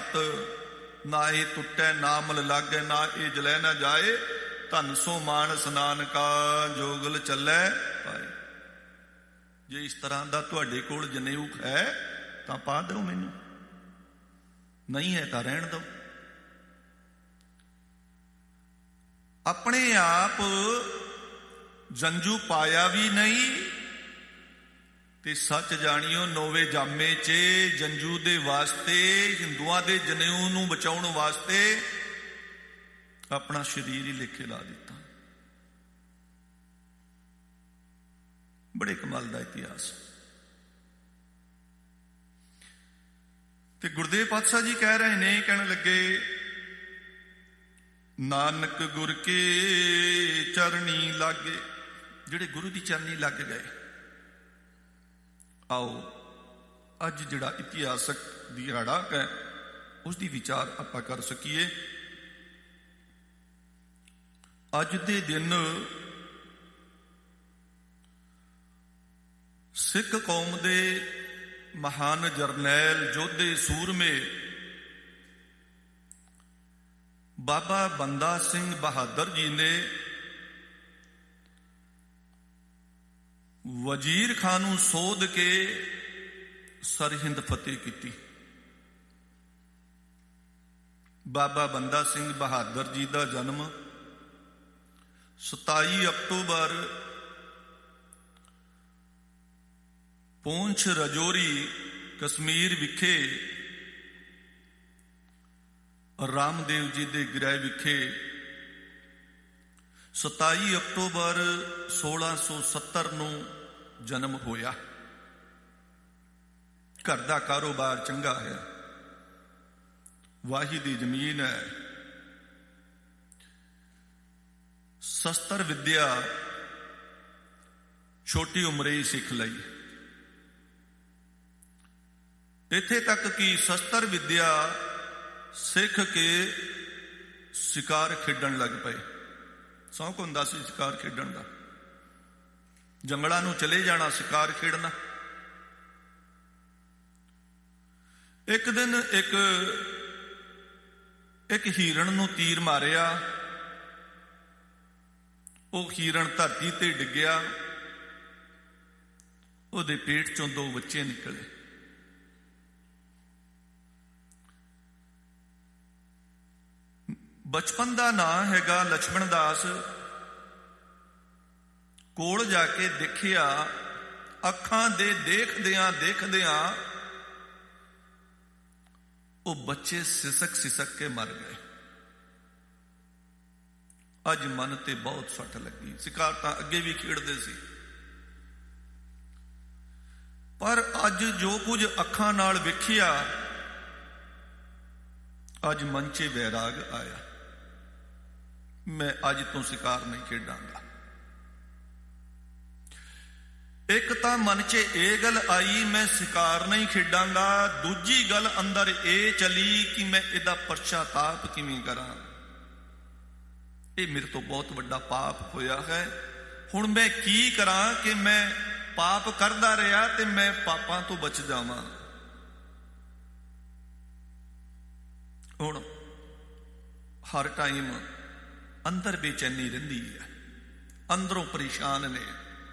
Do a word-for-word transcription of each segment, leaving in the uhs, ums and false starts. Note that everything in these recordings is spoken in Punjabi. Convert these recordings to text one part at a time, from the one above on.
ਮਤ, ਨਾ ਇਹ ਟੁੱਟੈ ਨਾ ਮਲ ਲਾਗੈ, ਨਾ ਇਹ ਜਲੈ ਨਾ ਜਾਏ, ਧਨ ਸੋ ਮਾਨਸ ਨਾਨਕਾ ਜੋਗਲ ਚੱਲੈ ਪਾਏ। ਜੇ ਇਸ ਤਰ੍ਹਾਂ ਦਾ ਤੁਹਾਡੇ ਕੋਲ ਜਨੇਊ ਹੈ ਤਾਂ ਪਾ ਦਿਓ ਮੈਨੂੰ, ਨਹੀਂ ਹੈ ਤਾਂ ਰਹਿਣ ਦਿਓ। ਆਪਣੇ ਆਪ ਜੰਝੂ ਪਾਇਆ ਵੀ ਨਹੀਂ ਤੇ ਸੱਚ ਜਾਣਿਓ ਨੋਵੇ ਜਾਮੇ ਚ ਜੰਝੂ ਦੇ ਵਾਸਤੇ, ਹਿੰਦੂਆਂ ਦੇ ਜਨੇਊ ਨੂੰ ਬਚਾਉਣ ਵਾਸਤੇ ਆਪਣਾ ਸਰੀਰ ਹੀ ਲੇਖੇ ਲਾ ਦਿੱਤਾ। ਬੜੇ ਕਮਾਲ ਦਾ ਇਤਿਹਾਸ। ਤੇ ਗੁਰਦੇਵ ਪਾਤਸ਼ਾਹ ਜੀ ਕਹਿ ਰਹੇ ਨੇ, ਕਹਿਣ ਲੱਗੇ, ਨਾਨਕ ਗੁਰ ਕੇ ਚਰਣੀ ਲਾਗੇ, ਜਿਹੜੇ ਗੁਰੂ ਦੀ ਚਰਨੀ ਲੱਗ ਗਏ। ਆਓ ਅੱਜ ਜਿਹੜਾ ਇਤਿਹਾਸਕ ਦਿਹਾੜਾ ਹੈ ਉਸ ਦੀ ਵਿਚਾਰ ਆਪਾਂ ਕਰ ਸਕੀਏ। ਅੱਜ ਦੇ ਦਿਨ ਸਿੱਖ ਕੌਮ ਦੇ ਮਹਾਨ ਜਰਨੈਲ, ਯੋਧੇ, ਸੂਰਮੇ ਬਾਬਾ ਬੰਦਾ ਸਿੰਘ ਬਹਾਦਰ ਜੀ ਨੇ ਵਜ਼ੀਰ ਖਾਨ ਨੂੰ ਸੋਧ ਕੇ ਸਰਹਿੰਦ ਫਤਿਹ ਕੀਤੀ। ਬਾਬਾ ਬੰਦਾ ਸਿੰਘ ਬਹਾਦਰ ਜੀ ਦਾ ਜਨਮ ਸਤਾਈ ਅਕਤੂਬਰ ਪੂੰਛ ਰਜੌਰੀ ਕਸ਼ਮੀਰ ਵਿਖੇ ਰਾਮਦੇਵ ਜੀ ਦੇ ਗ੍ਰਹਿ ਵਿਖੇ ਸਤਾਈ ਅਕਤੂਬਰ ਸੋਲਾਂ ਸੌ ਸੱਤਰ ਨੂੰ ਜਨਮ ਹੋਇਆ। ਘਰ ਦਾ ਕਾਰੋਬਾਰ ਚੰਗਾ ਹੈ, ਵਾਹੀ ਦੀ ਜ਼ਮੀਨ ਹੈ, ਸ਼ਸਤਰ ਵਿਦਿਆ ਛੋਟੀ ਉਮਰੇ ਹੀ ਸਿੱਖ ਲਈ। ਇੱਥੇ ਤੱਕ ਕਿ ਸ਼ਸਤਰ ਵਿਦਿਆ ਸਿੱਖ ਕੇ ਸ਼ਿਕਾਰ ਖੇਡਣ ਲੱਗ ਪਏ। ਸ਼ੌਂਕ ਹੁੰਦਾ ਸੀ ਸ਼ਿਕਾਰ ਖੇਡਣ ਦਾ, ਜੰਗਲਾਂ ਨੂੰ ਚਲੇ ਜਾਣਾ, ਸ਼ਿਕਾਰ ਖੇਡਣਾ। ਇੱਕ ਦਿਨ ਇੱਕ ਇੱਕ ਹਿਰਨ ਨੂੰ ਤੀਰ ਮਾਰਿਆ, ਉਹ ਹਿਰਨ ਧਰਤੀ ਤੇ ਡਿੱਗਿਆ, ਉਹਦੇ ਪੇਟ ਚੋਂ ਦੋ ਬੱਚੇ ਨਿਕਲੇ। ਬਚਪਨ ਦਾ ਨਾਂ ਹੈਗਾ ਲਛਮਣ ਦਾਸ। ਕੋਲ ਜਾ ਕੇ ਦੇਖਿਆ, ਅੱਖਾਂ ਦੇ ਦੇਖਦਿਆਂ ਦੇਖਦਿਆਂ ਉਹ ਬੱਚੇ ਸਿਸਕ ਸਿਸਕ ਕੇ ਮਰ ਗਏ। ਅੱਜ ਮਨ ਤੇ ਬਹੁਤ ਸੱਟ ਲੱਗੀ। ਸ਼ਿਕਾਰ ਤਾਂ ਅੱਗੇ ਵੀ ਖੇਡਦੇ ਸੀ, ਪਰ ਅੱਜ ਜੋ ਕੁਝ ਅੱਖਾਂ ਨਾਲ ਵੇਖਿਆ, ਅੱਜ ਮਨ 'ਚ ਵੈਰਾਗ ਆਇਆ। ਮੈਂ ਅੱਜ ਤੋਂ ਸ਼ਿਕਾਰ ਨਹੀਂ ਖੇਡਾਂਗਾ। ਇੱਕ ਤਾਂ ਮਨ 'ਚ ਇਹ ਗੱਲ ਆਈ, ਮੈਂ ਸ਼ਿਕਾਰ ਨਹੀਂ ਖੇਡਾਂਗਾ। ਦੂਜੀ ਗੱਲ ਅੰਦਰ ਇਹ ਚਲੀ ਕਿ ਮੈਂ ਇਹਦਾ ਪਛਤਾਪ ਕਿਵੇਂ ਕਰਾਂ। ਇਹ ਮੇਰੇ ਤੋਂ ਬਹੁਤ ਵੱਡਾ ਪਾਪ ਹੋਇਆ ਹੈ। ਹੁਣ ਮੈਂ ਕੀ ਕਰਾਂ ਕਿ ਮੈਂ ਪਾਪ ਕਰਦਾ ਰਿਹਾ ਤੇ ਮੈਂ ਪਾਪਾਂ ਤੋਂ ਬਚ ਜਾਵਾਂ। ਹੁਣ ਹਰ ਟਾਈਮ ਅੰਦਰ ਬੇਚੈਨੀ ਰਹਿੰਦੀ ਹੈ, ਅੰਦਰੋਂ ਪਰੇਸ਼ਾਨ ਨੇ।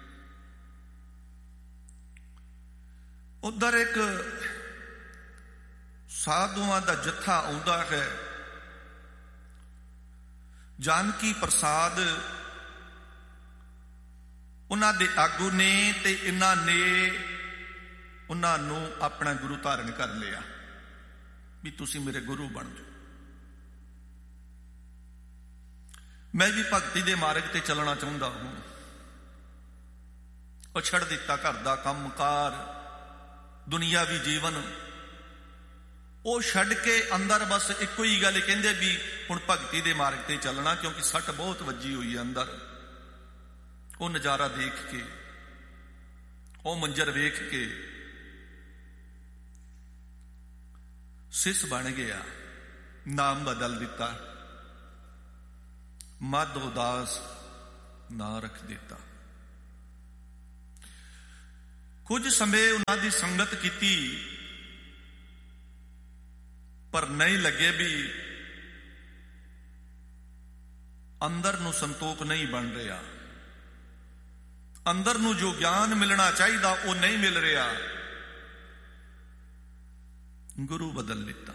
ਉਧਰ ਇੱਕ ਸਾਧੂਆਂ ਦਾ ਜੱਥਾ ਆਉਂਦਾ ਹੈ। ਜਾਨਕੀ ਪ੍ਰਸਾਦ ਉਹਨਾਂ ਦੇ ਆਗੂ ਨੇ ਤੇ ਇਹਨਾਂ ਨੇ ਉਹਨਾਂ ਨੂੰ ਆਪਣਾ ਗੁਰੂ ਧਾਰਨ ਕਰ ਲਿਆ ਵੀ ਤੁਸੀਂ ਮੇਰੇ ਗੁਰੂ ਬਣ ਜਾਓ। ਮੈਂ ਵੀ ਭਗਤੀ ਦੇ ਮਾਰਗ ਤੇ ਚੱਲਣਾ ਚਾਹੁੰਦਾ ਹਾਂ। ਉਹ ਛੱਡ ਦਿੱਤਾ ਘਰ ਦਾ ਕੰਮਕਾਰ, ਦੁਨੀਆਵੀ ਜੀਵਨ, ਉਹ ਛੱਡ ਕੇ ਅੰਦਰ ਬਸ ਇੱਕੋ ਹੀ ਗੱਲ ਕਹਿੰਦੇ ਵੀ ਹੁਣ ਭਗਤੀ ਦੇ ਮਾਰਗ ਤੇ ਚੱਲਣਾ, ਕਿਉਂਕਿ ਸੱਟ ਬਹੁਤ ਵੱਜੀ ਹੋਈ ਹੈ ਅੰਦਰ। ਉਹ ਨਜ਼ਾਰਾ ਦੇਖ ਕੇ, ਉਹ ਮੰਜ਼ਰ ਵੇਖ ਕੇ ਸਿਸ ਬਣ ਗਿਆ, ਨਾਮ ਬਦਲ ਦਿੱਤਾ, ਮਾਧੋ ਦਾਸ ਨਾਂ ਰੱਖ ਦਿੱਤਾ। ਕੁਝ ਸਮੇਂ ਉਹਨਾਂ ਦੀ ਸੰਗਤ ਕੀਤੀ ਪਰ ਨਹੀਂ ਲੱਗੇ ਵੀ ਅੰਦਰ ਨੂੰ ਸੰਤੋਖ ਨਹੀਂ ਬਣ ਰਿਹਾ, ਅੰਦਰ ਨੂੰ ਜੋ ਗਿਆਨ ਮਿਲਣਾ ਚਾਹੀਦਾ ਉਹ ਨਹੀਂ ਮਿਲ ਰਿਹਾ। ਗੁਰੂ ਬਦਲ ਲਿੱਤਾ।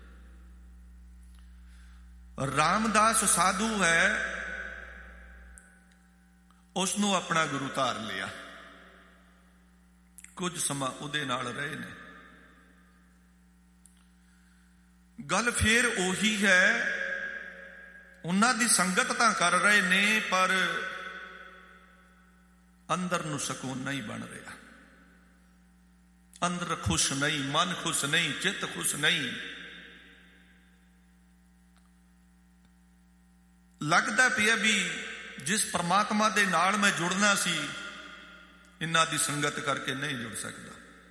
ਰਾਮਦਾਸ ਸਾਧੂ ਹੈ, ਉਸ ਨੂੰ ਆਪਣਾ ਗੁਰੂ ਧਾਰ ਲਿਆ। ਕੁਝ ਸਮਾਂ ਉਹਦੇ ਨਾਲ ਰਹੇ ਨੇ। ਗੱਲ ਫੇਰ ਉਹੀ ਹੈ, ਉਹਨਾਂ ਦੀ ਸੰਗਤ ਤਾਂ ਕਰ ਰਹੇ ਨੇ ਪਰ ਅੰਦਰ ਨੂੰ ਸਕੂਨ ਨਹੀਂ ਬਣ ਰਿਹਾ, ਅੰਦਰ ਖੁਸ਼ ਨਹੀਂ, ਮਨ ਖੁਸ਼ ਨਹੀਂ, ਚਿੱਤ ਖੁਸ਼ ਨਹੀਂ। ਲੱਗਦਾ ਪਿਆ ਵੀ ਜਿਸ ਪਰਮਾਤਮਾ ਦੇ ਨਾਲ ਮੈਂ ਜੁੜਨਾ ਸੀ, ਇਹਨਾਂ ਦੀ ਸੰਗਤ ਕਰਕੇ ਨਹੀਂ ਜੁੜ ਸਕਦਾ।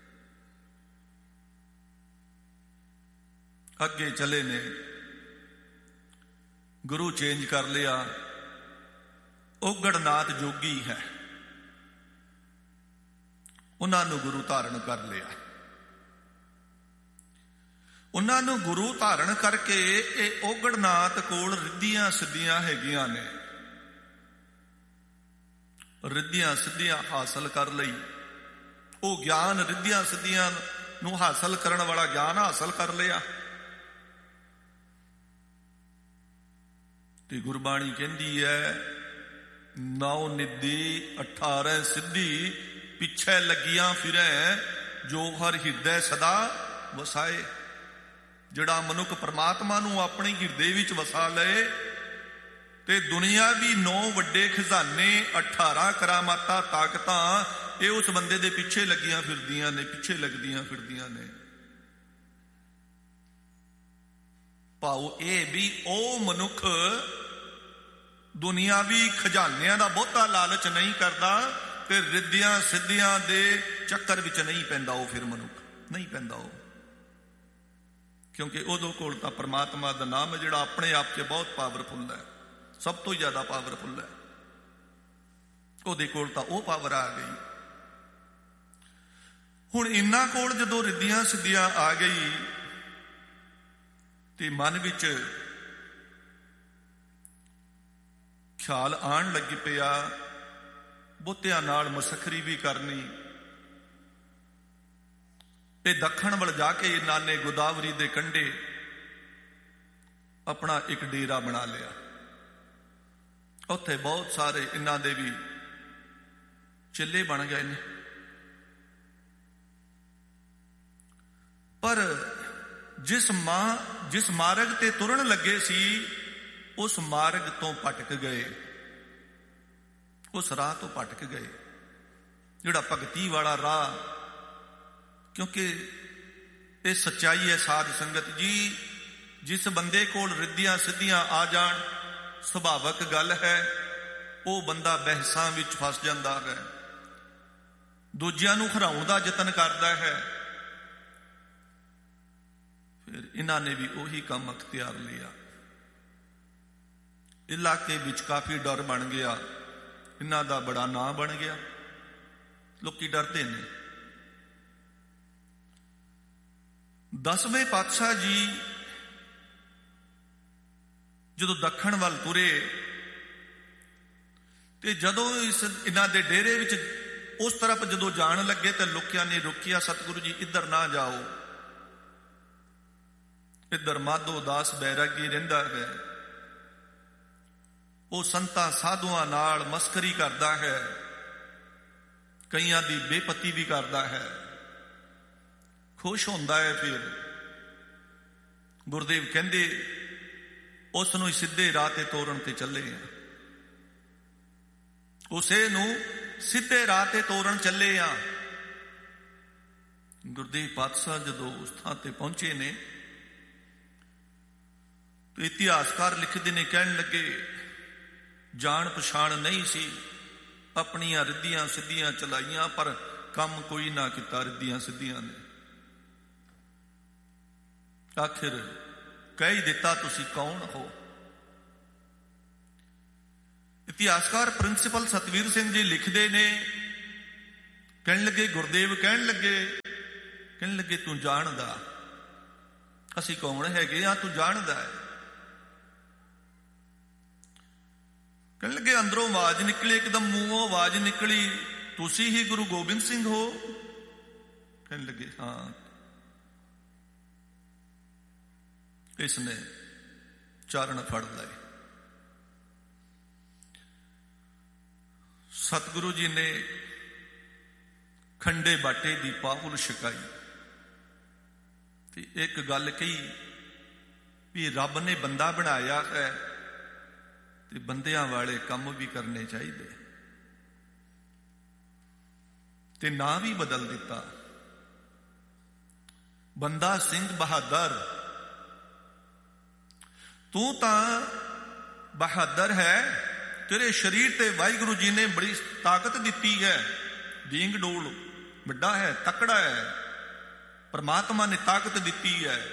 ਅੱਗੇ ਚਲੇ ਨੇ, ਗੁਰੂ ਚੇਂਜ ਕਰ ਲਿਆ। ਔਗੜਨਾਥ ਜੋਗੀ ਹੈ, ਉਹਨਾਂ ਨੂੰ ਗੁਰੂ ਧਾਰਨ ਕਰ ਲਿਆ। ਉਹਨਾਂ ਨੂੰ ਗੁਰੂ ਧਾਰਨ ਕਰਕੇ ਇਹ ਔਗੜਨਾਥ ਕੋਲ ਰਿੱਧੀਆਂ ਸਿੱਧੀਆਂ ਹੈਗੀਆਂ ਨੇ। ਰਿੱਧੀਆਂ ਸਿੱਧੀਆਂ ਹਾਸਲ ਕਰ ਲਈ, ਉਹ ਗਿਆਨ ਰਿੱਧੀਆਂ ਸਿੱਧੀਆਂ ਨੂੰ ਹਾਸਲ ਕਰਨ ਵਾਲਾ ਗਿਆਨ ਹਾਸਲ ਕਰ ਲਿਆ। ਤੇ ਗੁਰਬਾਣੀ ਕਹਿੰਦੀ ਹੈ, ਨੌ ਨਿਧੀ ਅਠਾਰਾਂ ਸਿੱਧੀ ਪਿੱਛੇ ਲੱਗੀਆਂ ਫਿਰੈ, ਜੋ ਹਰ ਹਿਰਦੈ ਸਦਾ ਵਸਾਏ। ਜਿਹੜਾ ਮਨੁੱਖ ਪਰਮਾਤਮਾ ਨੂੰ ਆਪਣੇ ਹਿਰਦੇ ਵਿੱਚ ਵਸਾ ਲਏ ਤੇ ਦੁਨੀਆ ਵੀ ਨੌ ਵੱਡੇ ਖਜ਼ਾਨੇ, ਅਠਾਰਾਂ ਕਰਾਮਾਤਾਂ, ਤਾਕਤਾਂ, ਇਹ ਉਸ ਬੰਦੇ ਦੇ ਪਿੱਛੇ ਲੱਗੀਆਂ ਫਿਰਦੀਆਂ ਨੇ, ਪਿੱਛੇ ਲੱਗਦੀਆਂ ਫਿਰਦੀਆਂ ਨੇ। ਭਾਵ ਇਹ ਵੀ ਉਹ ਮਨੁੱਖ ਦੁਨੀਆਵੀ ਖਜ਼ਾਨਿਆਂ ਦਾ ਬਹੁਤਾ ਲਾਲਚ ਨਹੀਂ ਕਰਦਾ ਤੇ ਰਿੱਧੀਆਂ ਸਿੱਧੀਆਂ ਦੇ ਚੱਕਰ ਵਿੱਚ ਨਹੀਂ ਪੈਂਦਾ। ਉਹ ਫਿਰ ਮਨੁੱਖ ਨਹੀਂ ਪੈਂਦਾ ਉਹ, ਕਿਉਂਕਿ ਉਹਦੇ ਕੋਲ ਤਾਂ ਪਰਮਾਤਮਾ ਦਾ ਨਾਮ ਹੈ ਜਿਹੜਾ ਆਪਣੇ ਆਪ 'ਚ ਬਹੁਤ ਪਾਵਰਫੁੱਲ ਹੈ, ਸਭ ਤੋਂ ਜ਼ਿਆਦਾ ਪਾਵਰਫੁੱਲ ਹੈ। ਉਹਦੇ ਕੋਲ ਤਾਂ ਉਹ ਪਾਵਰ ਆ ਗਈ। ਹੁਣ ਇਹਨਾਂ ਕੋਲ ਜਦੋਂ ਰਿੱਧੀਆਂ ਸਿੱਧੀਆਂ ਆ ਗਈ ਤੇ ਮਨ ਵਿੱਚ ਖਿਆਲ ਆਉਣ ਲੱਗ ਪਿਆ, ਬਹੁਤਿਆਂ ਨਾਲ ਮਸਖਰੀ ਵੀ ਕਰਨੀ। ਇਹ ਦੱਖਣ ਵੱਲ ਜਾ ਕੇ ਇਹਨਾਂ ਨੇ ਗੋਦਾਵਰੀ ਦੇ ਕੰਢੇ ਆਪਣਾ ਇੱਕ ਡੇਰਾ ਬਣਾ ਲਿਆ। ਉੱਥੇ ਬਹੁਤ ਸਾਰੇ ਇਹਨਾਂ ਦੇ ਵੀ ਚੇਲੇ ਬਣ ਗਏ ਨੇ। ਪਰ ਜਿਸ ਮਾਂ ਜਿਸ ਮਾਰਗ ਤੇ ਤੁਰਨ ਲੱਗੇ ਸੀ, ਉਸ ਮਾਰਗ ਤੋਂ ਭਟਕ ਗਏ, ਉਸ ਰਾਹ ਤੋਂ ਭਟਕ ਗਏ, ਜਿਹੜਾ ਭਗਤੀ ਵਾਲਾ ਰਾਹ। ਕਿਉਂਕਿ ਇਹ ਸੱਚਾਈ ਹੈ ਸਾਧ ਸੰਗਤ ਜੀ, ਜਿਸ ਬੰਦੇ ਕੋਲ ਰਿੱਧੀਆਂ ਸਿੱਧੀਆਂ ਆ ਜਾਣ, ਸੁਭਾਵਕ ਗੱਲ ਹੈ ਉਹ ਬੰਦਾ ਬਹਿਸਾਂ ਵਿੱਚ ਫਸ ਜਾਂਦਾ ਹੈ, ਦੂਜਿਆਂ ਨੂੰ ਹਰਾਉਣ ਦਾ ਯਤਨ ਕਰਦਾ ਹੈ। ਫਿਰ ਇਹਨਾਂ ਨੇ ਵੀ ਉਹੀ ਕੰਮ ਅਖਤਿਆਰ ਲਿਆ। ਇਲਾਕੇ ਵਿੱਚ ਕਾਫੀ ਡਰ ਬਣ ਗਿਆ, ਇਹਨਾਂ ਦਾ ਬੜਾ ਨਾਂ ਬਣ ਗਿਆ, ਲੋਕੀ ਡਰਦੇ ਨੇ। ਦਸਵੇਂ ਪਾਤਸ਼ਾਹ ਜੀ ਜਦੋਂ ਦੱਖਣ ਵੱਲ ਤੁਰੇ ਤੇ ਜਦੋਂ ਇਸ ਇਹਨਾਂ ਦੇ ਡੇਰੇ ਵਿੱਚ ਉਸ ਤਰਫ ਜਦੋਂ ਜਾਣ ਲੱਗੇ ਤਾਂ ਲੋਕਾਂ ਨੇ ਰੋਕਿਆ, ਸਤਿਗੁਰੂ ਜੀ ਇੱਧਰ ਨਾ ਜਾਓ, ਇੱਧਰ ਮਾਧੋ ਦਾਸ ਬੈਰਾਗੀ ਰਹਿੰਦਾ ਹੈ, ਉਹ ਸੰਤਾਂ ਸਾਧੂਆਂ ਨਾਲ ਮਸਕਰੀ ਕਰਦਾ ਹੈ, ਕਈਆਂ ਦੀ ਬੇਪਤੀ ਵੀ ਕਰਦਾ ਹੈ, ਖੁਸ਼ ਹੁੰਦਾ ਹੈ। ਫਿਰ ਗੁਰਦੇਵ ਕਹਿੰਦੇ ਉਸ ਨੂੰ ਸਿੱਧੇ ਰਾਹ ਤੇ ਤੋਰਨ ਤੇ ਚੱਲੇ ਆ, ਉਸੇ ਨੂੰ ਸਿੱਧੇ ਰਾਹ ਤੇ ਤੋਰਨ ਚੱਲੇ ਆ। ਗੁਰਦੇਵ ਪਾਤਸ਼ਾਹ ਜਦੋਂ ਉਸ ਥਾਂ ਤੇ ਪਹੁੰਚੇ ਨੇ ਤੇ ਇਤਿਹਾਸਕਾਰ ਲਿਖਦੇ ਨੇ, ਕਹਿਣ ਲੱਗੇ ਜਾਣ ਪਛਾਣ ਨਹੀਂ ਸੀ, ਆਪਣੀਆਂ ਰਿੱਧੀਆਂ ਸਿੱਧੀਆਂ ਚਲਾਈਆਂ ਪਰ ਕੰਮ ਕੋਈ ਨਾ ਕੀਤਾ ਰਿੱਧੀਆਂ ਸਿੱਧੀਆਂ ਨੇ। ਆਖਿਰ ਕਹਿ ਹੀ ਦਿੱਤਾ ਤੁਸੀਂ ਕੌਣ ਹੋ। ਇਤਿਹਾਸਕਾਰ ਪ੍ਰਿੰਸੀਪਲ ਸਤਵੀਰ ਸਿੰਘ ਜੀ ਲਿਖਦੇ ਨੇ, ਕਹਿਣ ਲੱਗੇ ਗੁਰਦੇਵ ਕਹਿਣ ਲੱਗੇ ਕਹਿਣ ਲੱਗੇ ਤੂੰ ਜਾਣਦਾ ਅਸੀਂ ਕੌਣ ਹੈਗੇ ਆ, ਤੂੰ ਜਾਣਦਾ ਹੈ। ਕਹਿਣ ਲੱਗੇ, ਅੰਦਰੋਂ ਆਵਾਜ਼ ਨਿਕਲੀ, ਇੱਕਦਮ ਮੂੰਹੋਂ ਆਵਾਜ਼ ਨਿਕਲੀ, ਤੁਸੀਂ ਹੀ ਗੁਰੂ ਗੋਬਿੰਦ ਸਿੰਘ ਹੋ? ਕਹਿਣ ਲੱਗੇ, ਹਾਂ। ਇਸਨੇ ਚਰਨ ਫੜ ਲਏ। ਸਤਿਗੁਰੂ ਜੀ ਨੇ ਖੰਡੇ ਬਾਟੇ ਦੀ ਪਾਹੁਲ ਛਕਾਈ ਤੇ ਇੱਕ ਗੱਲ ਕਹੀ ਵੀ ਰੱਬ ਨੇ ਬੰਦਾ ਬਣਾਇਆ ਹੈ ਤੇ ਬੰਦਿਆਂ ਵਾਲੇ ਕੰਮ ਵੀ ਕਰਨੇ ਚਾਹੀਦੇ, ਤੇ ਨਾਂ ਵੀ ਬਦਲ ਦਿੱਤਾ। ਬੰਦਾ ਸਿੰਘ ਬਹਾਦਰ, ਤੂੰ ਤਾਂ ਬਹਾਦਰ ਹੈ, ਤੇਰੇ ਸਰੀਰ ਤੇ ਵਾਹਿਗੁਰੂ ਜੀ ਨੇ ਬੜੀ ਤਾਕਤ ਦਿੱਤੀ ਹੈ, ਡੀਂਗ ਡੋਲ ਵੱਡਾ ਹੈ, ਤਕੜਾ ਹੈ, ਪਰਮਾਤਮਾ ਨੇ ਤਾਕਤ ਦਿੱਤੀ ਹੈ।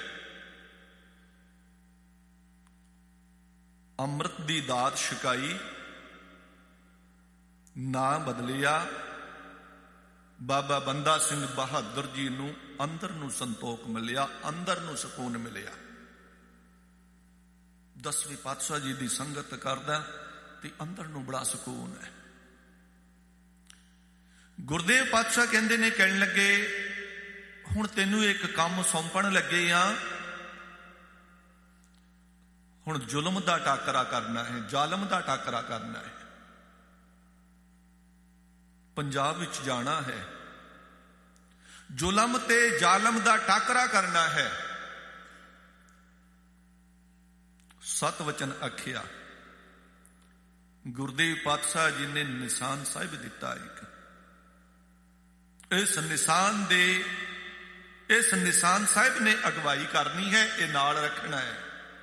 ਅੰਮ੍ਰਿਤ ਦੀ ਦਾਤ ਛਕਾਈ, ਨਾਂ ਬਦਲਿਆ। ਬਾਬਾ ਬੰਦਾ ਸਿੰਘ ਬਹਾਦਰ ਜੀ ਨੂੰ ਅੰਦਰ ਨੂੰ ਸੰਤੋਖ ਮਿਲਿਆ, ਅੰਦਰ ਨੂੰ ਸਕੂਨ ਮਿਲਿਆ। ਦਸਵੇਂ ਪਾਤਸ਼ਾਹ ਜੀ ਦੀ ਸੰਗਤ ਕਰਦਾ ਤੇ ਅੰਦਰ ਨੂੰ ਬੜਾ ਸਕੂਨ ਹੈ। ਗੁਰਦੇਵ ਪਾਤਸ਼ਾਹ ਕਹਿੰਦੇ ਨੇ, ਕਹਿਣ ਲੱਗੇ, ਹੁਣ ਤੈਨੂੰ ਇੱਕ ਕੰਮ ਸੌਂਪਣ ਲੱਗੇ ਆ, ਹੁਣ ਜ਼ੁਲਮ ਦਾ ਟਾਕਰਾ ਕਰਨਾ ਹੈ, ਜ਼ਾਲਮ ਦਾ ਟਾਕਰਾ ਕਰਨਾ ਹੈ। ਪੰਜਾਬ ਵਿੱਚ ਜਾਣਾ ਹੈ, ਜ਼ੁਲਮ ਤੇ ਜ਼ਾਲਮ ਦਾ ਟਾਕਰਾ ਕਰਨਾ ਹੈ। ਸਤ ਵਚਨ ਆਖਿਆ। ਗੁਰਦੇਵ ਪਾਤਸ਼ਾਹ ਜੀ ਨੇ ਨਿਸ਼ਾਨ ਸਾਹਿਬ ਦਿੱਤਾ ਇੱਕ। ਇਸ ਨਿਸ਼ਾਨ ਦੇ ਇਸ ਨਿਸ਼ਾਨ ਸਾਹਿਬ ਨੇ ਅਗਵਾਈ ਕਰਨੀ ਹੈ, ਇਹ ਨਾਲ ਰੱਖਣਾ ਹੈ।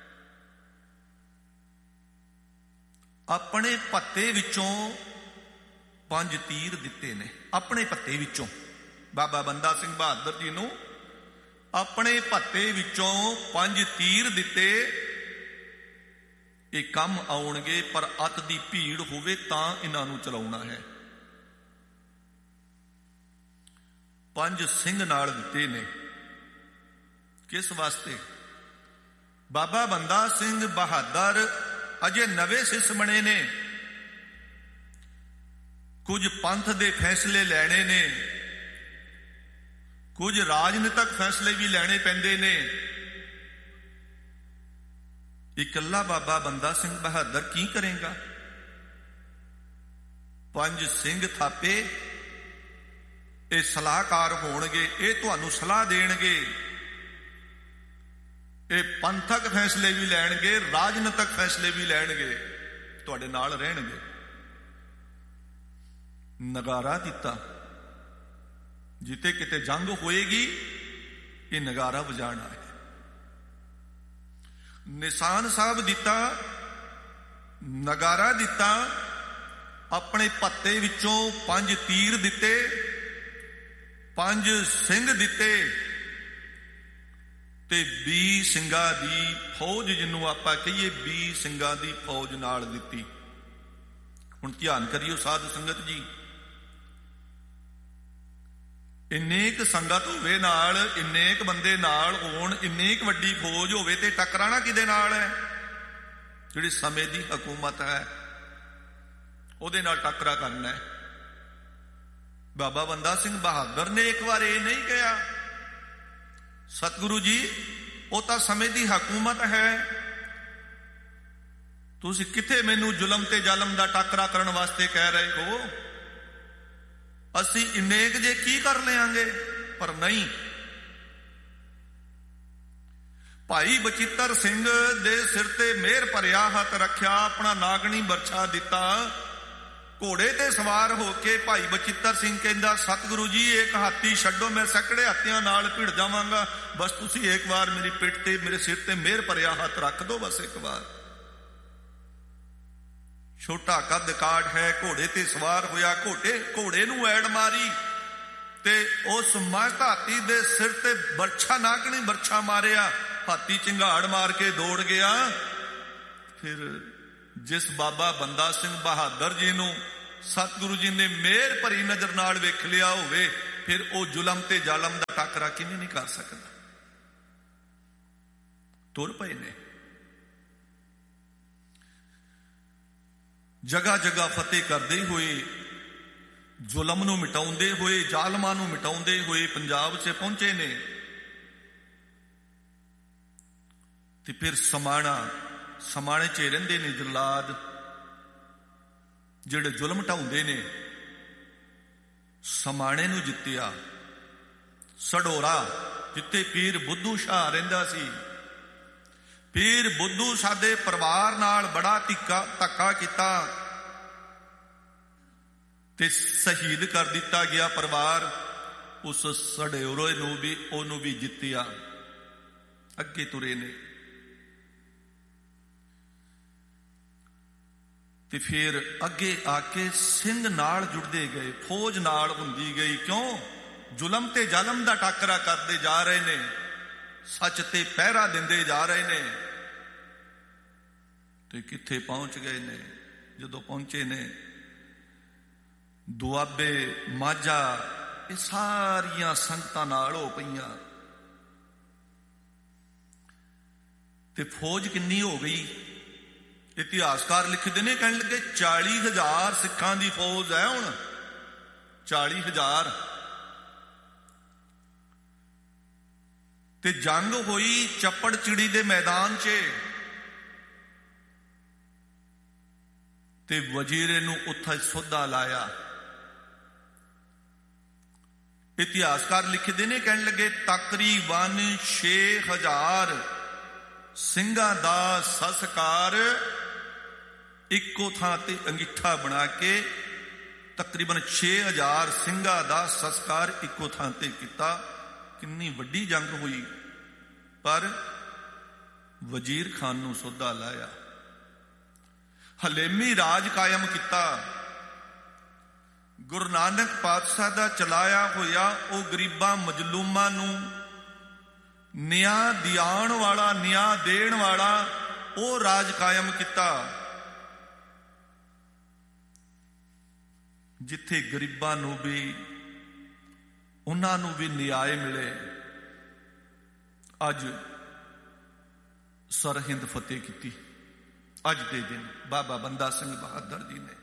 ਆਪਣੇ ਭੱਤੇ ਵਿੱਚੋਂ ਪੰਜ ਤੀਰ ਦਿੱਤੇ ਨੇ, ਆਪਣੇ ਭੱਤੇ ਵਿੱਚੋਂ ਬਾਬਾ ਬੰਦਾ ਸਿੰਘ ਬਹਾਦਰ ਜੀ ਨੂੰ ਆਪਣੇ ਭੱਤੇ ਵਿੱਚੋਂ ਪੰਜ ਤੀਰ ਦਿੱਤੇ। ਇਹ ਕੰਮ ਆਉਣਗੇ, ਪਰ ਅੱਤ ਦੀ ਭੀੜ ਹੋਵੇ ਤਾਂ ਇਹਨਾਂ ਨੂੰ ਚਲਾਉਣਾ ਹੈ। ਪੰਜ ਸਿੰਘ ਨਾਲ ਦਿੱਤੇ ਨੇ, ਕਿਸ ਵਾਸਤੇ? ਬਾਬਾ ਬੰਦਾ ਸਿੰਘ ਬਹਾਦਰ ਅਜੇ ਨਵੇਂ ਸਿੱਖ ਬਣੇ ਨੇ, ਕੁਝ ਪੰਥ ਦੇ ਫੈਸਲੇ ਲੈਣੇ ਨੇ, ਕੁਝ ਰਾਜਨੀਤਿਕ ਫੈਸਲੇ ਵੀ ਲੈਣੇ ਪੈਂਦੇ ਨੇ। ਇਕੱਲਾ ਬਾਬਾ ਬੰਦਾ ਸਿੰਘ ਬਹਾਦਰ ਕੀ ਕਰੇਗਾ? ਪੰਜ ਸਿੰਘ ਥਾਪੇ, ਇਹ ਸਲਾਹਕਾਰ ਹੋਣਗੇ, ਇਹ ਤੁਹਾਨੂੰ ਸਲਾਹ ਦੇਣਗੇ, ਇਹ ਪੰਥਕ ਫੈਸਲੇ ਵੀ ਲੈਣਗੇ, ਰਾਜਨੀਤਿਕ ਫੈਸਲੇ ਵੀ ਲੈਣਗੇ, ਤੁਹਾਡੇ ਨਾਲ ਰਹਿਣਗੇ। ਨਗਾਰਾ ਦਿੱਤਾ, ਜਿੱਥੇ ਕਿਤੇ ਜੰਗ ਹੋਏਗੀ ਇਹ ਨਗਾਰਾ ਵਜਾਣਾ ਹੈ। ਨਿਸ਼ਾਨ ਸਾਹਿਬ ਦਿੱਤਾ, ਨਗਾਰਾ ਦਿੱਤਾ, ਆਪਣੇ ਭੱਤੇ ਵਿੱਚੋਂ ਪੰਜ ਤੀਰ ਦਿੱਤੇ, ਪੰਜ ਸਿੰਘ ਦਿੱਤੇ ਤੇ ਵੀਹ ਸਿੰਘਾਂ ਦੀ ਫੌਜ, ਜਿਹਨੂੰ ਆਪਾਂ ਕਹੀਏ ਵੀਹ ਸਿੰਘਾਂ ਦੀ ਫੌਜ ਨਾਲ ਦਿੱਤੀ। ਹੁਣ ਧਿਆਨ ਕਰਿਓ ਸਾਧ ਸੰਗਤ ਜੀ, ਇੰਨੇ ਕੁ ਸੰਗਤ ਹੋਵੇ ਨਾਲ, ਇੰਨੇ ਕੁ ਬੰਦੇ ਨਾਲ ਹੋਣ, ਇੰਨੀ ਕੁ ਵੱਡੀ ਫੌਜ ਹੋਵੇ ਤੇ ਟਕਰਾਣਾ ਕਿਹਦੇ ਨਾਲ ਹੈ? ਜਿਹੜੀ ਸਮੇਂ ਦੀ ਹਕੂਮਤ ਹੈ ਉਹਦੇ ਨਾਲ ਟੱਕਰਾ ਕਰਨਾ ਹੈ। ਬਾਬਾ ਬੰਦਾ ਸਿੰਘ ਬਹਾਦਰ ਨੇ ਇੱਕ ਵਾਰ ਇਹ ਨਹੀਂ ਕਿਹਾ, ਸਤਿਗੁਰੂ ਜੀ ਉਹ ਤਾਂ ਸਮੇਂ ਦੀ ਹਕੂਮਤ ਹੈ, ਤੁਸੀਂ ਕਿੱਥੇ ਮੈਨੂੰ ਜ਼ੁਲਮ ਤੇ ਜ਼ਾਲਮ ਦਾ ਟਾਕਰਾ ਕਰਨ ਵਾਸਤੇ ਕਹਿ ਰਹੇ ਹੋ? ਅਸੀਂ ਇੰਨੇ ਕੁ ਜੇ ਕੀ ਕਰ ਲਿਆਂਗੇ? ਪਰ ਨਹੀਂ, ਭਾਈ ਬਚਿੱਤਰ ਸਿੰਘ ਦੇ ਸਿਰ ਤੇ ਮਿਹਰ ਭਰਿਆ ਹੱਥ ਰੱਖਿਆ, ਆਪਣਾ ਨਾਗਣੀ ਬਰਛਾ ਦਿੱਤਾ, ਘੋੜੇ ਤੇ ਸਵਾਰ ਹੋ ਕੇ ਭਾਈ ਬਚਿੱਤਰ ਸਿੰਘ ਕਹਿੰਦਾ, ਸਤਿਗੁਰੂ ਜੀ ਇੱਕ ਹਾਥੀ ਛੱਡੋ, ਮੈਂ ਸੈਂਕੜੇ ਹਾਥੀਆਂ ਨਾਲ ਭਿੜ ਜਾਵਾਂਗਾ, ਬਸ ਤੁਸੀਂ ਇੱਕ ਵਾਰ ਮੇਰੀ ਪਿੱਠ ਤੇ, ਮੇਰੇ ਸਿਰ ਤੇ ਮਿਹਰ ਭਰਿਆ ਹੱਥ ਰੱਖ ਦੋ, ਬਸ ਇੱਕ ਵਾਰ। ਛੋਟਾ ਕੱਦ ਕਾਠ ਹੈ, ਘੋੜੇ ਤੇ ਸਵਾਰ ਹੋਇਆ, ਘੋੜੇ ਘੋੜੇ ਨੂੰ ਐੜ ਮਾਰੀ ਤੇ ਉਸ ਮਸਤ ਹਾਥੀ ਦੇ ਸਿਰ ਤੇ ਬਰਛਾ, ਨਾਗਣੀ ਬਰਛਾ ਮਾਰਿਆ, ਹਾਥੀ ਚਿੰਗਾੜ ਮਾਰ ਕੇ ਦੌੜ ਗਿਆ। ਫਿਰ ਜਿਸ ਬਾਬਾ ਬੰਦਾ ਸਿੰਘ ਬਹਾਦਰ ਜੀ ਨੂੰ ਸਤਿਗੁਰੂ ਜੀ ਨੇ ਮਿਹਰ ਭਰੀ ਨਜ਼ਰ ਨਾਲ ਵੇਖ ਲਿਆ ਹੋਵੇ, ਫਿਰ ਉਹ ਜ਼ੁਲਮ ਤੇ ਜ਼ਾਲਮ ਦਾ ਟਾਕਰਾ ਕਿਵੇਂ ਨਹੀਂ ਕਰ ਸਕਦਾ? ਤੁਰ ਪਏ ਨੇ। ਜਗ੍ਹਾ ਜਗ੍ਹਾ ਫਤਿਹ ਕਰਦੇ ਹੋਏ, ਜ਼ੁਲਮ ਨੂੰ ਮਿਟਾਉਂਦੇ ਹੋਏ, ਜ਼ਾਲਮਾਂ ਨੂੰ ਮਿਟਾਉਂਦੇ ਹੋਏ ਪੰਜਾਬ 'ਚ ਪਹੁੰਚੇ ਨੇ। ਤੇ ਫਿਰ ਸਮਾਣਾ ਸਮਾਣੇ 'ਚ ਰਹਿੰਦੇ ਨੇ ਜਲਾਦ, ਜਿਹੜੇ ਜ਼ੁਲਮ ਢਾਉਂਦੇ ਨੇ। ਸਮਾਣੇ ਨੂੰ ਜਿੱਤਿਆ। ਸਢੌਰਾ ਜਿੱਥੇ ਪੀਰ ਬੁੱਧੂ ਸ਼ਾਹ ਰਹਿੰਦਾ ਸੀ, ਪੀਰ ਬੁੱਧੂ ਸਾਡੇ ਪਰਿਵਾਰ ਨਾਲ ਬੜਾ ਧੱਕਾ ਧੱਕਾ ਕੀਤਾ ਤੇ ਸ਼ਹੀਦ ਕਰ ਦਿੱਤਾ ਗਿਆ ਪਰਿਵਾਰ। ਉਸ ਸਢੌਰੇ ਨੂੰ ਵੀ ਉਹਨੂੰ ਵੀ ਜਿੱਤਿਆ, ਅੱਗੇ ਤੁਰੇ ਨੇ। ਤੇ ਫਿਰ ਅੱਗੇ ਆ ਕੇ ਸਿੰਘ ਨਾਲ ਜੁੜਦੇ ਗਏ, ਫੌਜ ਨਾਲ ਹੁੰਦੀ ਗਈ। ਕਿਉਂ? ਜ਼ੁਲਮ ਤੇ ਜ਼ਾਲਮ ਦਾ ਟਾਕਰਾ ਕਰਦੇ ਜਾ ਰਹੇ ਨੇ, ਸੱਚ ਤੇ ਪਹਿਰਾ ਦਿੰਦੇ ਜਾ ਰਹੇ ਨੇ। ਤੇ ਕਿੱਥੇ ਪਹੁੰਚ ਗਏ ਨੇ? ਜਦੋਂ ਪਹੁੰਚੇ ਨੇ ਦੁਆਬੇ, ਮਾਝਾ, ਇਹ ਸਾਰੀਆਂ ਸੰਗਤਾਂ ਨਾਲ ਹੋ ਪਈਆਂ। ਤੇ ਫੌਜ ਕਿੰਨੀ ਹੋ ਗਈ? ਇਤਿਹਾਸਕਾਰ ਲਿਖਦੇ ਨੇ, ਕਹਿਣ ਲੱਗੇ ਚਾਲੀ ਹਜ਼ਾਰ ਸਿੱਖਾਂ ਦੀ ਫੌਜ ਹੈ ਹੁਣ। ਚਾਲੀ ਹਜ਼ਾਰ। ਤੇ ਜੰਗ ਹੋਈ ਚੱਪੜ ਚਿੜੀ ਦੇ ਮੈਦਾਨ 'ਚ। ਤੇ ਵਜ਼ੀਰੇ ਨੂੰ ਉੱਥੇ ਸੌਦਾ ਲਾਇਆ। ਇਤਿਹਾਸਕਾਰ ਲਿਖਦੇ ਨੇ, ਕਹਿਣ ਲੱਗੇ ਤਕਰੀਬਨ ਛੇ ਹਜ਼ਾਰ ਸਿੰਘਾਂ ਦਾ ਸੰਸਕਾਰ ਇੱਕੋ ਥਾਂ ਤੇ ਅੰਗੀਠਾ ਬਣਾ ਕੇ, ਤਕਰੀਬਨ ਛੇ ਹਜ਼ਾਰ ਸਿੰਘਾਂ ਦਾ ਸੰਸਕਾਰ ਇੱਕੋ ਥਾਂ ਤੇ ਕੀਤਾ। ਕਿੰਨੀ ਵੱਡੀ ਜੰਗ ਹੋਈ। ਪਰ ਵਜ਼ੀਰ ਖਾਨ ਨੂੰ ਸੌਦਾ ਲਾਇਆ, ਹਲੇਮੀ ਰਾਜ ਕਾਇਮ ਕੀਤਾ। ਗੁਰੂ ਨਾਨਕ ਪਾਤਸ਼ਾਹ ਦਾ ਚਲਾਇਆ ਹੋਇਆ ਉਹ ਗਰੀਬਾਂ ਮਜਲੂਮਾਂ ਨੂੰ ਨਿਆਂ ਦਿਆਉਣ ਵਾਲਾ, ਨਿਆਂ ਦੇਣ ਵਾਲਾ ਉਹ ਰਾਜ ਕਾਇਮ ਕੀਤਾ, ਜਿੱਥੇ ਗਰੀਬਾਂ ਨੂੰ ਵੀ, ਉਹਨਾਂ ਨੂੰ ਵੀ ਨਿਆਂ ਮਿਲੇ। ਅੱਜ ਸਰਹਿੰਦ ਫਤਿਹ ਕੀਤੀ। ਅੱਜ ਦੇ ਦਿਨ ਬਾਬਾ ਬੰਦਾ ਸਿੰਘ ਬਹਾਦਰ ਜੀ ਨੇ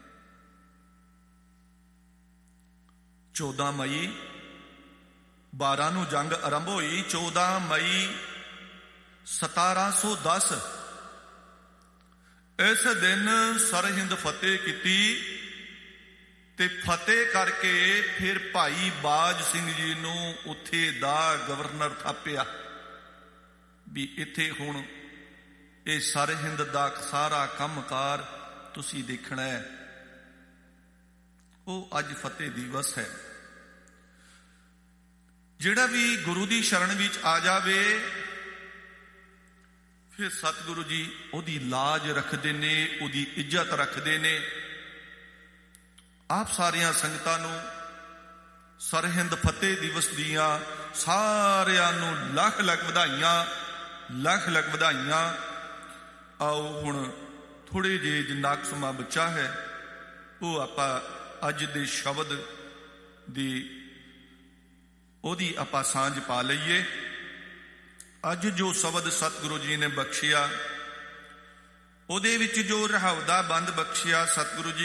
ਚੌਦਾਂ ਮਈ ਬਾਰਾਂ ਨੂੰ ਜੰਗ ਆਰੰਭ ਹੋਈ। ਚੌਦਾਂ ਮਈ ਸਤਾਰਾਂ ਸੌ ਦਸ ਇਸ ਦਿਨ ਸਰਹਿੰਦ ਫਤਿਹ ਕੀਤੀ। ਤੇ ਫਤਿਹ ਕਰਕੇ ਫਿਰ ਭਾਈ ਬਾਜ ਸਿੰਘ ਜੀ ਨੂੰ ਉੱਥੇ ਦਾ ਗਵਰਨਰ ਥਾਪਿਆ ਵੀ ਇੱਥੇ ਹੁਣ ਇਹ ਸਰਹਿੰਦ ਦਾ ਸਾਰਾ ਕੰਮਕਾਰ ਤੁਸੀਂ ਦੇਖਣਾ ਹੈ। ਉਹ ਅੱਜ ਫਤਿਹ ਦਿਵਸ ਹੈ। ਜਿਹੜਾ ਵੀ ਗੁਰੂ ਦੀ ਸ਼ਰਨ ਵਿੱਚ ਆ ਜਾਵੇ, ਫਿਰ ਸਤਿਗੁਰੂ ਜੀ ਉਹਦੀ ਲਾਜ ਰੱਖਦੇ ਨੇ, ਉਹਦੀ ਇੱਜ਼ਤ ਰੱਖਦੇ ਨੇ। ਆਪ ਸਾਰੀਆਂ ਸੰਗਤਾਂ ਨੂੰ ਸਰਹਿੰਦ ਫਤਿਹ ਦਿਵਸ ਦੀਆਂ ਸਾਰਿਆਂ ਨੂੰ ਲੱਖ ਲੱਖ ਵਧਾਈਆਂ, ਲੱਖ ਲੱਖ ਵਧਾਈਆਂ। ਆਓ ਹੁਣ ਥੋੜੇ ਜਿਹੇ ਜਿੰਨਾ ਕੁ ਸਮਾਂ ਬਚਾ ਹੈ, ਉਹ ਆਪਾਂ ਅੱਜ ਦੇ ਸ਼ਬਦ ਦੀ ਉਹਦੀ ਆਪਾਂ ਸਾਂਝ ਪਾ ਲਈਏ। ਅੱਜ ਜੋ ਸ਼ਬਦ ਸਤਿਗੁਰੂ ਜੀ ਨੇ ਬਖਸ਼ਿਆ, ਉਹਦੇ ਵਿੱਚ ਜੋ ਰਹਾਉ ਦਾ ਬੰਦ ਬਖਸ਼ਿਆ, ਸਤਿਗੁਰੂ ਜੀ